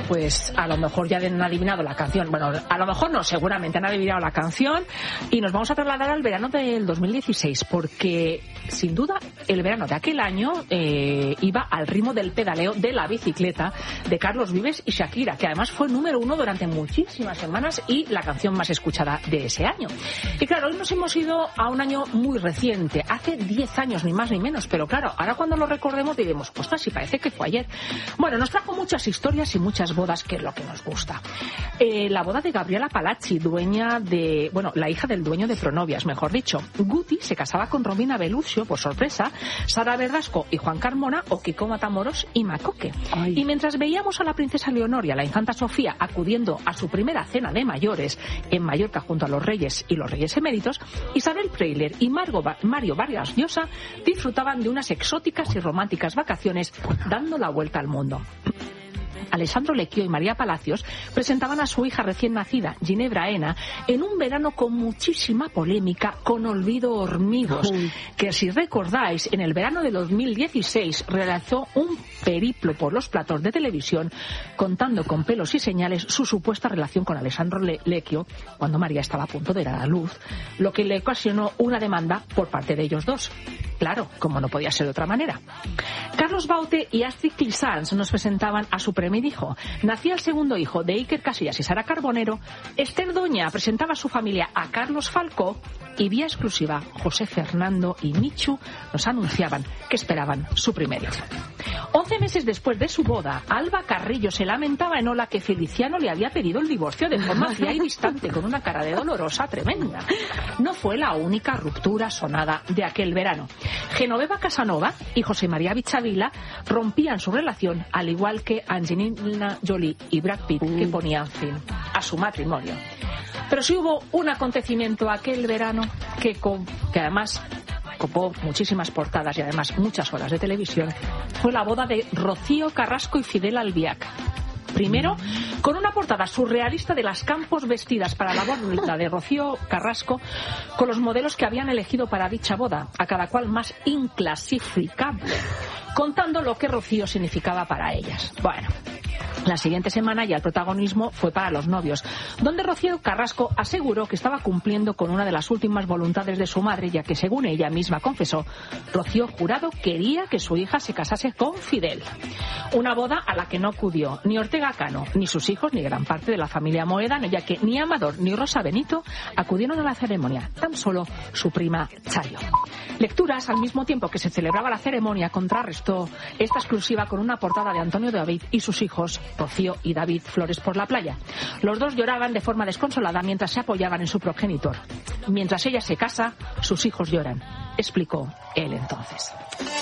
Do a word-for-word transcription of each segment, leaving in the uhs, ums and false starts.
pues a lo mejor ya han adivinado la canción. Bueno, a lo mejor no, seguramente han adivinado la canción. Y nos vamos a trasladar al verano del dos mil dieciséis, porque sin duda el verano de aquel año eh, iba al ritmo del pedaleo de la bicicleta de Carlos Vives y Shakira, que además fue número uno durante muchísimas semanas y la canción más escuchada de ese año. Y claro, hoy nos hemos ido a un año muy reciente, hace diez años ni más ni menos, pero claro, ahora cuando lo recordemos diremos, ostras, sí parece que fue ayer. Bueno, nos trajo muchas historias y muchas bodas, que es lo que nos gusta. Eh, la boda de Gabriela Palacci, dueña de, bueno, la hija del dueño de Pronovias, mejor dicho. Guti se casaba con Romina Beluccio, por sorpresa, Sara Verdasco y Juan Carmona, o Kiko Matamoros y Macoque. Ay. Y mientras veíamos a la princesa Leonor y a la infanta Sofía acudiendo a su primera cena de mayores en Mallorca junto a los reyes y los reyes eméritos, Isabel Preisler y Margo ba- Mario Vargas Llosa disfrutaban de unas exóticas y románticas vacaciones dando la vuelta al mundo. Alessandro Lecchio y María Palacios presentaban a su hija recién nacida, Ginebra Ena, en un verano con muchísima polémica, con Olvido Hormigos, Uy. que si recordáis, en el verano de dos mil dieciséis realizó un periplo por los platos de televisión contando con pelos y señales su supuesta relación con Alessandro Le- Lecchio cuando María estaba a punto de dar a luz, lo que le ocasionó una demanda por parte de ellos dos. Claro, como no podía ser de otra manera. Carlos Baute y Astrid Clisans nos presentaban a su primer hijo. Nacía el segundo hijo de Iker Casillas y Sara Carbonero. Esther Doña presentaba a su familia a Carlos Falcó y vía exclusiva José Fernando y Michu nos anunciaban que esperaban su primer hijo. Once meses después de su boda, Alba Carrillo se lamentaba en Hola que Feliciano le había pedido el divorcio de forma fría y distante, con una cara de dolorosa tremenda. No fue la única ruptura sonada de aquel verano. Genoveva Casanova y José María Bichavila rompían su relación, al igual que Angelina Jolie y Brad Pitt, que ponían fin a su matrimonio. Pero sí hubo un acontecimiento aquel verano que, que además copó muchísimas portadas y además muchas horas de televisión. Fue la boda de Rocío Carrasco y Fidel Albiac. Primero, con una portada surrealista de las Campos vestidas para la boda de Rocío Carrasco, con los modelos que habían elegido para dicha boda, a cada cual más inclasificable, contando lo que Rocío significaba para ellas. Bueno, la siguiente semana ya el protagonismo fue para los novios, donde Rocío Carrasco aseguró que estaba cumpliendo con una de las últimas voluntades de su madre, ya que, según ella misma confesó, Rocío Jurado quería que su hija se casase con Fidel. Una boda a la que no acudió ni Ortega Cano, ni sus hijos, ni gran parte de la familia Moedano, ya que ni Amador ni Rosa Benito acudieron a la ceremonia, tan solo su prima Chayo. Lecturas, al mismo tiempo que se celebraba la ceremonia, contrarrestó esta exclusiva con una portada de Antonio David y sus hijos, Rocío y David Flores, por la playa. Los dos lloraban de forma desconsolada mientras se apoyaban en su progenitor. Mientras ella se casa, sus hijos lloran, explicó él entonces.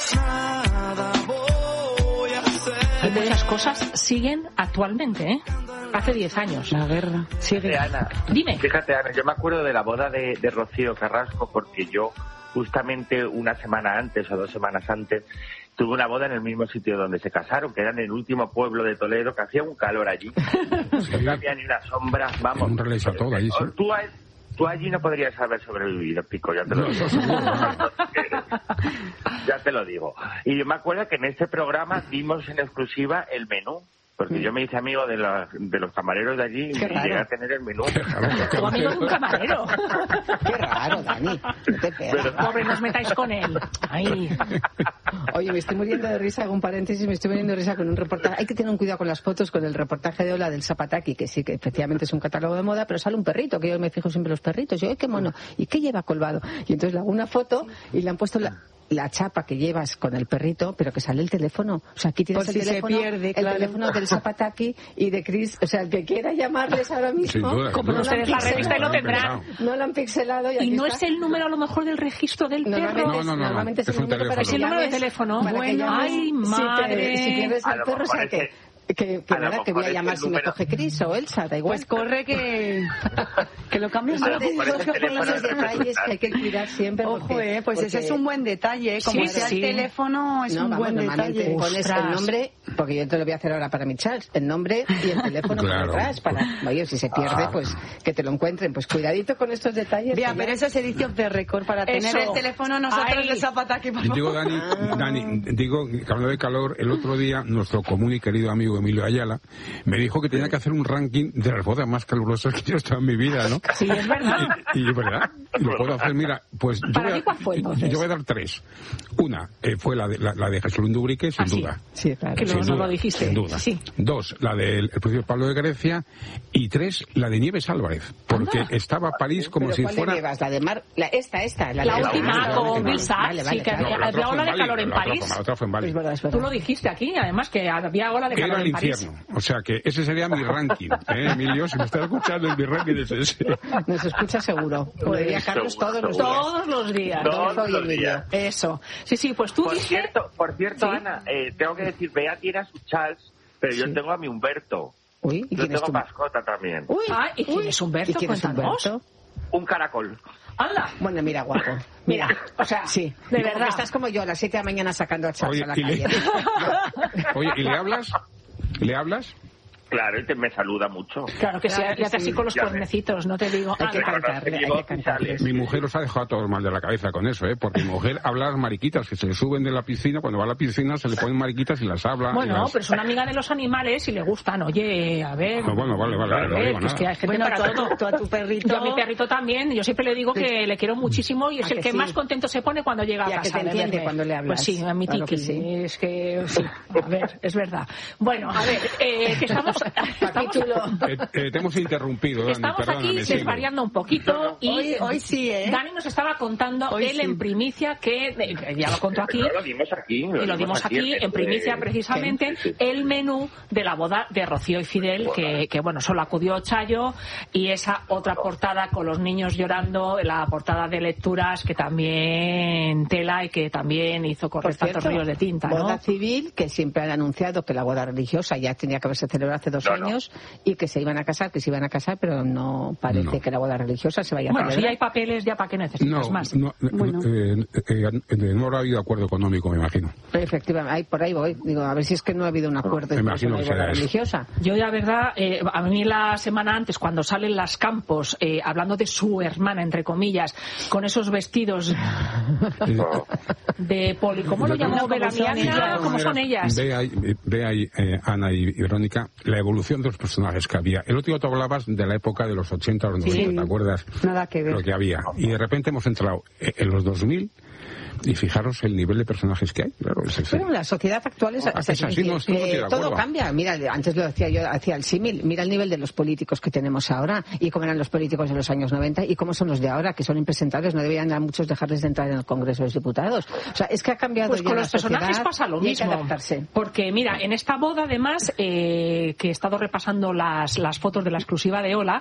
Muchas cosas siguen actualmente, ¿eh? Hace diez años. La guerra. Sigue. Ana, Dime. Fíjate, Ana, yo me acuerdo de la boda de, de Rocío Carrasco porque yo, justamente una semana antes o dos semanas antes, tuve una boda en el mismo sitio donde se casaron, que era en el último pueblo de Toledo, que hacía un calor allí. Sí. No había ni una sombra, vamos. Un relés a todo allí, sí. Tú, tú allí no podrías haber sobrevivido, Pico, ya te lo digo. Ya te lo digo. Y yo me acuerdo que en este programa dimos en exclusiva el menú. Porque yo me hice amigo de los, de los camareros de allí y llegué a tener el menú. ¿Tu amigo de un camarero? Qué raro, Dani. No te pegas. Pobre, no os metáis con él. Ay. Oye, me estoy muriendo de risa, hago un paréntesis, me estoy muriendo de risa con un reportaje. Hay que tener un cuidado con las fotos, con el reportaje de Hola del Zapataki, que sí, que efectivamente es un catálogo de moda, pero sale un perrito, que yo me fijo siempre en los perritos. Y yo, ¡ay, qué mono! ¿Y qué lleva colgado? Y entonces le hago una foto y le han puesto la... la chapa que llevas con el perrito, pero que sale el teléfono. O sea, aquí tienes Por el si teléfono, se pierde, el claro. teléfono del Zapataki y de Chris. O sea, el que quiera llamarles ahora mismo, duda, como no ustedes la revista y lo tendrán. No lo han pixelado. Y, y no está. Es el número a lo mejor del registro del perro. Normalmente, no, no, no, normalmente no. es el Es un número para Es el número de llames, teléfono. para que Bueno, llames. ay, Si te- madre. Si pierdes A el lo perro, o mejor sea, es que... que- Que, que A lo nada, que voy a mejor llamar es si el me número. coge Chris o Elsa, da igual. Pues corre que, que lo cambies. A lo mejor es el Son teléfono esos de detalles que hay que cuidar siempre. Ojo, porque, eh, pues porque... ese es un buen detalle, eh. Como Sí, sea sí. el teléfono, es no, un vamos, buen normalmente detalle. pones Ostras. el nombre, porque yo te lo voy a hacer ahora para mi Charles, el nombre y el teléfono Claro. por detrás, para, oye, si se pierde, Ah. pues que te lo encuentren. Pues cuidadito con estos detalles. Vea, que pero ya- eso es edición de récord para tener Eso. el teléfono nosotros Ay. de Zapataki, por Digo, favor. Dani, Dani, digo, que hablando de calor, el otro día nuestro común y querido amigo amigo Emilio Ayala, me dijo que tenía que hacer un ranking de las bodas más calurosas que yo he estado en mi vida, ¿no? Sí, es verdad. Y es verdad, lo puedo hacer, mira, pues yo ¿Para voy, ti cuál fue, a, entonces? yo voy a dar tres. Una eh, fue la de, la, la de Jesús Ludubrique, sin Ah, sí. duda. Sí, claro. Que Sin no, no duda, lo dijiste. sin duda. Sí. Dos, la del el príncipe Pablo de Grecia. Y tres, la de Nieves Álvarez, porque Anda. estaba París como ¿Pero si cuál fuera... le llevas? ¿La de Mar? La, esta, esta. La, La de última Ah, con vale, Bill Sachs, vale, vale, sí, que claro. había- No, la otra había fue en ola de Bali, calor en la otra París. fue- La otra fue en Bali. Es verdad, es Tú verdad. lo dijiste aquí, además, que había ola de calor Era el en París. infierno. O sea que ese sería mi ranking, ¿eh, Emilio? Si me estás escuchando, mi ranking es ese. Nos escucha seguro. Como Pues, diría Carlos, seguro, todos los seguro. días. Todos los días. Todos Adolfo y los Emilio. días. Eso. Sí, sí, pues tú Por dices... cierto, por cierto, ¿Sí? Ana, eh, tengo que decir, Bea tiene a su Charles, pero yo Sí. tengo a mi Humberto. Uy, ¿y Yo quién es tengo tu mascota también. Uy, Ah, ¿y quién uy. es Humberto? ¿Y quién es Cuéntanos. Humberto? Un caracol. ¡Hala! Bueno, mira, guapo. Mira, o sea, Sí, de Como verdad. que estás como yo a las siete de la mañana sacando a Charles Oye, a la y le- calle. Oye, ¿y le hablas? ¿Le hablas? Claro, y te me saluda mucho. Claro que sí, Claro que le hace así sí. con los Ya ves. cuernecitos, no te digo. Hay que Anda. cantarle, hay que cantarle. Mi mujer os ha dejado a todos mal de la cabeza con eso, ¿eh? Porque mi mujer habla las mariquitas, que se le suben de la piscina, cuando va a la piscina se le ponen mariquitas y las habla. y Bueno, las- pero es una amiga de los animales y le gustan. Oye, a ver. Ah, bueno, vale, vale, a no ver, digo que es nada. que hay gente Bueno, para tú a tu- todo. tú a tu perrito- Yo a mi perrito también. Yo siempre le digo que le quiero muchísimo y es ¿A el que que sí? más contento se pone cuando llega a Y a que casa. te de entiende verme. cuando le hablas. Pues sí, a mi Claro tiki. que sí. Es que sí. A ver, es verdad. Bueno, a ver, eh, que estamos. estamos Eh, eh, te hemos interrumpido, Dani, Estamos perdóname, aquí sigue. desvariando un poquito y Hoy- hoy sí, ¿eh? Dani nos estaba contando Hoy él sí. en primicia que eh, ya lo contó aquí No, lo dimos aquí. y lo dimos aquí en primicia eh, precisamente sí, sí. el menú de la boda de Rocío y Fidel que, que bueno, solo acudió Chayo y esa otra portada con los niños llorando, la portada de lecturas que también tela y que también hizo Por correr tantos cierto, ríos de tinta, ¿no? boda civil, que siempre han anunciado que la boda religiosa ya tenía que haberse celebrado hace dos No, no. años y que se iban a casar, que se iban a casar, pero no parece No. que la boda religiosa se vaya a Bueno, si celebrar. hay papeles ya para qué necesitas No, más. no, Bueno. eh, eh, eh, no habrá habido acuerdo económico, me imagino. Efectivamente, ahí, por ahí voy. Digo, a ver si es que no ha habido un acuerdo Me y por eso imagino no hay que boda será eso. religiosa. Yo, la verdad, eh, a mí la semana antes, cuando salen las Campos, eh, hablando de su hermana, entre comillas, con esos vestidos de poli, ¿cómo lo Yo llamó creo- Belamiana? ¿Cómo son ellas? Ve ahí, ve ahí eh, Ana y, y Verónica, la evolución de los personajes que había. El otro día tú hablabas de la época de los ochenta, los noventa, Sí. ¿te acuerdas? Nada que ver. Lo que había. Y de repente hemos entrado en los dos mil y fijaros el nivel de personajes que hay. Claro, es ese. Pero en la sociedad actual es, Ah, o sea, es así, quiero no, decir, estoy que de todo acuerdo. cambia. Mira, antes lo decía yo, hacía el símil. Mira el nivel de los políticos que tenemos ahora y cómo eran los políticos de los años noventa y cómo son los de ahora, que son impresentables. No deberían a muchos dejarles de entrar en el Congreso de los Diputados. O sea, es que ha cambiado Pues ya con la los personajes sociedad pasa lo y hay que mismo. adaptarse. Porque, mira, en esta boda, además, eh, que he estado repasando las, las fotos de la exclusiva de Ola,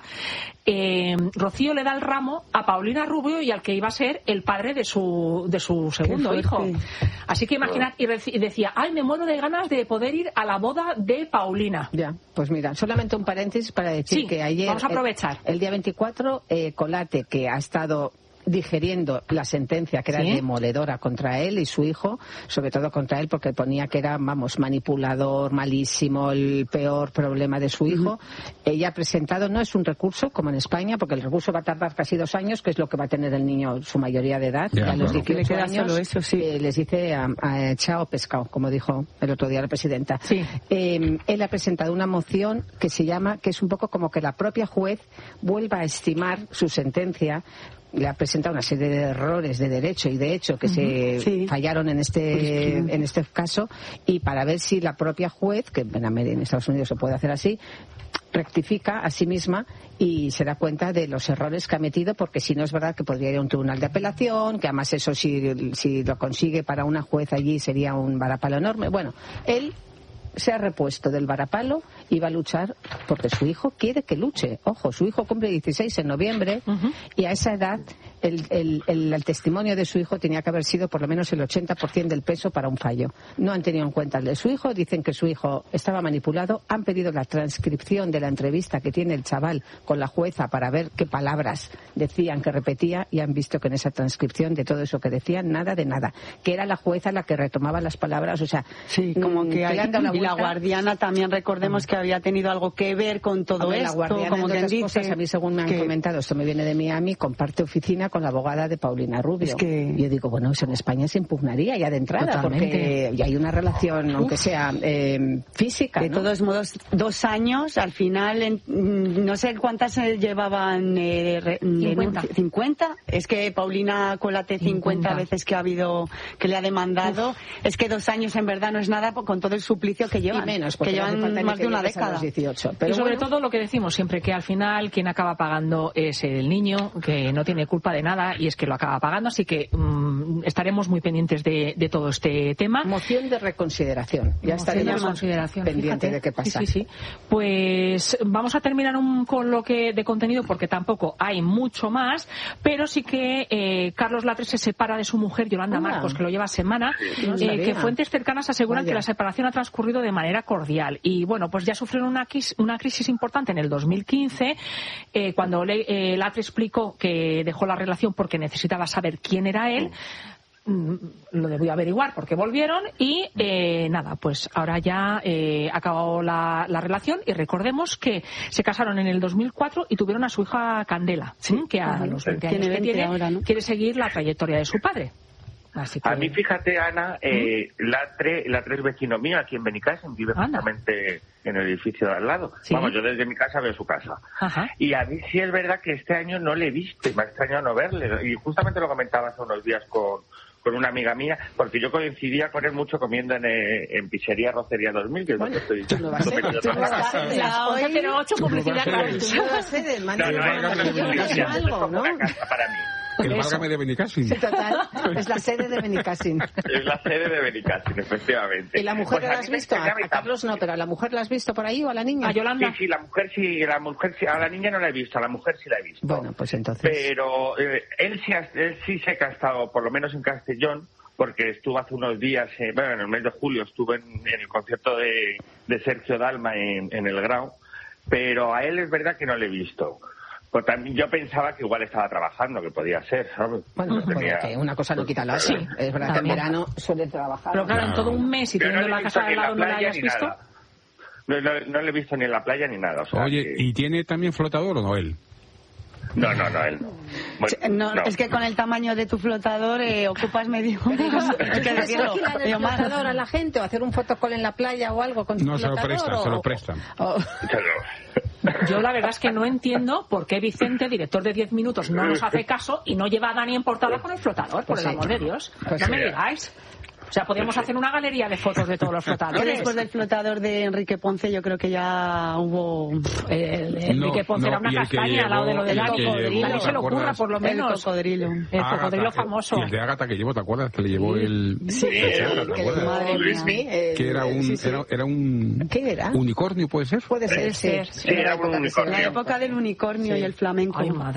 eh, Rocío le da el ramo a Paulina Rubio y al que iba a ser el padre de su, de su segundo Qué hijo. fuerte. Así que imaginad, y, reci- y decía, ay, me muero de ganas de poder ir a la boda de Paulina. Ya, pues mira, solamente un paréntesis para decir Sí, que ayer, vamos a aprovechar. El, el día veinticuatro, eh, Colate, que ha estado digeriendo la sentencia que era ¿Sí? demoledora contra él y su hijo, sobre todo contra él porque ponía que era, vamos, manipulador, malísimo, el peor problema de su hijo. Ella ha presentado, no es un recurso como en España, porque el recurso va a tardar casi dos años, que es lo que va a tener el niño su mayoría de edad, Ya, a los claro. Que le dieciocho queda años, solo eso, sí. eh, les dice a, a chao pescado, como dijo el otro día la presidenta. Sí. Eh, él ha presentado una moción que se llama, que es un poco como que la propia juez vuelva a estimar su sentencia. Le ha presentado una serie de errores de derecho y de hecho que se Sí. fallaron en este en este caso y para ver si la propia juez, que en América, en Estados Unidos se puede hacer así, rectifica a sí misma y se da cuenta de los errores que ha metido, porque si no es verdad que podría ir a un tribunal de apelación, que además eso si, si lo consigue para una juez allí sería un varapalo enorme. Bueno, él se ha repuesto del varapalo y va a luchar porque su hijo quiere que luche. Ojo, su hijo cumple dieciséis en noviembre Ujú. y a esa edad el, el, el, el testimonio de su hijo tenía que haber sido por lo menos el ochenta por ciento del peso para un fallo. No han tenido en cuenta el de su hijo, dicen que su hijo estaba manipulado, han pedido la transcripción de la entrevista que tiene el chaval con la jueza para ver qué palabras decían que repetía y han visto que en esa transcripción de todo eso que decían, nada de nada. Que era la jueza la que retomaba las palabras, o sea, Sí, como mm, que hay, le han dado la y la vuelta. guardiana también recordemos que había tenido algo que ver con todo Hombre, la esto, guardiana, como entre quien otras dice cosas, a mí según me han que- comentado, esto me viene de Miami, comparte oficina España con la abogada de Paulina Rubio. Es que... Yo digo, bueno, eso en España se impugnaría ya de entrada, Totalmente. porque ya hay una relación, Uf. aunque sea eh, física, De ¿no? todos modos, dos años, al final, en, no sé cuántas se llevaban... Eh, re, cincuenta. cincuenta. Es que Paulina Colate cincuenta veces que ha habido, que le ha demandado. Uf. Es que dos años en verdad no es nada con todo el suplicio que llevan. Y menos, que llevan no más que de una llegues a década. los dieciocho. Pero y sobre bueno, todo lo que decimos siempre, que al final quien acaba pagando es el niño, que no tiene culpa de nada y es que lo acaba pagando, así que mmm, estaremos muy pendientes de, de todo este tema. Moción de reconsideración. Ya estaremos de reconsideración, pendientes fíjate. de qué pasa. Sí, sí, sí. Pues vamos a terminar un, con lo que de contenido, porque tampoco hay mucho más, pero sí que eh, Carlos Latre se separa de su mujer Yolanda Ah. Marcos, que lo lleva semana, No eh, sabía. que fuentes cercanas aseguran Vaya. que la separación ha transcurrido de manera cordial. Y bueno, pues ya sufrieron una, una crisis importante en el dos mil quince, eh, cuando le, eh, Latre explicó que dejó la relación porque necesitaba saber quién era él. Lo debió averiguar porque volvieron y eh, nada, pues ahora ya eh, acabó la, la relación y recordemos que se casaron en el dos mil cuatro y tuvieron a su hija Candela, ¿sí? que a Ajá. los veinte años Tiene que veinte tiene ahora, ¿no? quiere seguir la trayectoria de su padre. Así que... A mí, fíjate, Ana, eh, Latre, Latre es vecino mío aquí en Benicàssim, vive Anda. justamente en el edificio de al lado. ¿Sí? Vamos, yo desde mi casa veo su casa. Ajá. Y a mí sí es verdad que este año no le he visto, y me ha extrañado no verle. Y justamente lo comentaba hace unos días con, con una amiga mía, porque yo coincidía con él mucho comiendo en, eh, en Pizzería Rocería dos mil, que es Bueno, donde estoy. tú no vas a ser- sometido tú no vas a trabajando. ser- Las once cero ocho, publicidad Tú no vas a gratis. Tú no vas a ser el No, mando no, de no, una no, no, religión, no, es no, no, algo, no, ¿no? una casa para mí. El Eso. válgame de Benicàssim. Sí, total. Es la sede de Benicàssim. Es la sede de Benicàssim, efectivamente. ¿Y la mujer Pues la a has mí me visto? A, extrañaba y a Carlos no, pero ¿a la mujer la has visto por ahí o a la niña? A Yolanda. Sí, sí, la mujer sí, la mujer sí, a la niña no la he visto, a la mujer sí la he visto. Bueno, pues entonces... Pero eh, él, sí ha, él sí sé que ha estado, por lo menos en Castellón, porque estuvo hace unos días, eh, bueno, en el mes de julio estuve en, en el concierto de, de Sergio Dalma en, en el Grau, pero a él es verdad que no le he visto. Pues también yo pensaba que igual estaba trabajando, que podía ser, ¿sabes? Bueno, No puede tenía- que una cosa no quita la otra. Sí, Es verdad que en también. verano suele trabajar. Pero claro, en todo un mes y Pero teniendo no le he la visto casa ni al en la lado no la playa hayas ni visto. nada. No, no, no le he visto ni en la playa ni nada. O sea, Oye, que- ¿y tiene también flotador o no él? No, no, no, él no. Bueno, No, no. es que con el tamaño de tu flotador eh, ocupas medio... hay que ¿Quieres decirlo, alquilar el medio mar. flotador a la gente o hacer un fotocall en la playa o algo con tu No, se lo flotador? prestan, o- se lo prestan. o- Pero- Yo la verdad es que no entiendo por qué Vicente, director de diez minutos, no nos hace caso y no lleva a Dani en portada con el flotador, por Pues el sí. amor de Dios. Pues no sí. me digáis. O sea, podríamos hacer una galería de fotos de todos los Que flotadores. después del flotador de Enrique Ponce yo creo que ya hubo... El, el No, Enrique Ponce no, era una y el que castaña al lado de lo llevó- del el que cocodrilo. llevó, A mí se ¿te le ocurra, acuerdas? por lo El menos. cocodrilo. El Ágata, cocodrilo eh, famoso. Y el de Ágata que llevó, ¿te acuerdas? Que le llevó el... Sí, el Seara, ¿te que- acuerdas? Madre mía. Sí, el- Que era un, sí, sí. era, era un... ¿Qué era? Unicornio, ¿puede ser? Puede ser, sí. ser, sí, era un época que unicornio. La época del unicornio Sí. y el flamenco. Ay, madre.